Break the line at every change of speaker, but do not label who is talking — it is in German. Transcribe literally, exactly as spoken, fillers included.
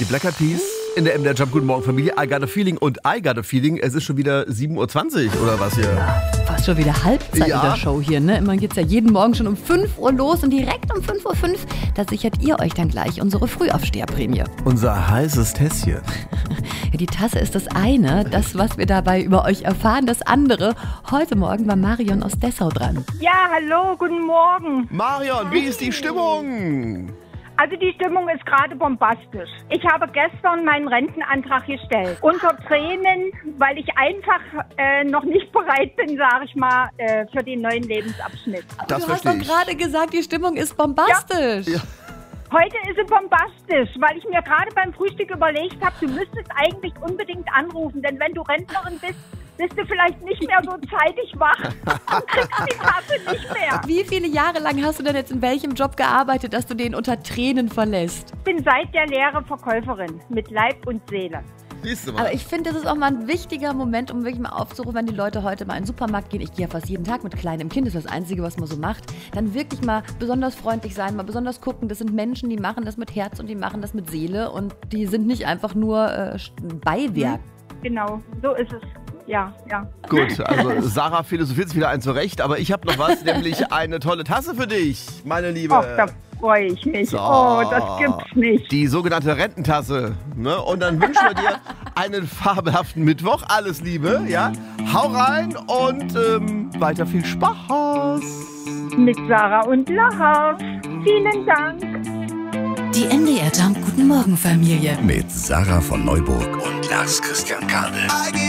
Die Black Eyed Peas in der M D R Jump. Guten Morgen Familie. I got a feeling und I got a feeling. Es ist schon wieder sieben Uhr zwanzig oder was hier?
Ja, fast schon wieder Halbzeit
Ja.
in der Show hier, ne? Immerhin geht's ja jeden Morgen schon um fünf Uhr los und direkt um fünf Uhr fünf, da sichert ihr euch dann gleich unsere Frühaufsteherprämie.
Unser heißes Tässchen.
Ja, die Tasse ist das eine, das, was wir dabei über euch erfahren, das andere. Heute Morgen war Marion aus Dessau dran.
Ja, hallo, guten Morgen.
Marion, wie ist die Stimmung?
Also die Stimmung ist gerade bombastisch. Ich habe gestern meinen Rentenantrag gestellt. Unter Tränen, weil ich einfach äh, noch nicht bereit bin, sage ich mal, äh, für den neuen Lebensabschnitt.
Das
du hast
verstehe
doch
ich.
gerade gesagt, die Stimmung ist bombastisch.
Ja.
Heute ist sie bombastisch, weil ich mir gerade beim Frühstück überlegt habe, du müsstest eigentlich unbedingt anrufen, denn wenn du Rentnerin bist, bist du vielleicht nicht mehr so zeitig wach und kriegst die Tasse nicht mehr.
Wie viele Jahre lang hast du denn jetzt in welchem Job gearbeitet, dass du den unter Tränen verlässt?
Ich bin seit der Lehre Verkäuferin mit Leib und Seele.
Siehst du mal.
Aber ich finde, das ist auch mal ein wichtiger Moment, um wirklich mal aufzurufen, wenn die Leute heute mal in den Supermarkt gehen. Ich gehe ja fast jeden Tag mit kleinem Kind, das ist das Einzige, was man so macht. Dann wirklich mal besonders freundlich sein, mal besonders gucken. Das sind Menschen, die machen das mit Herz und die machen das mit Seele und die sind nicht einfach nur äh, Beiwerk.
Genau, so ist es. Ja, ja.
Gut, also Sarah philosophiert sich wieder ein zurecht, aber ich habe noch was, nämlich eine tolle Tasse für dich, meine Liebe.
Ach, da freue ich mich.
So.
Oh, das gibt's nicht.
Die sogenannte Rententasse. Ne? Und dann wünschen wir dir einen fabelhaften Mittwoch. Alles Liebe, ja? Hau rein und ähm, weiter viel Spaß.
Mit Sarah und Lars. Vielen Dank.
Die M D R Jump Guten Morgen Familie.
Mit Sarah von Neuburg und Lars Christian Kade.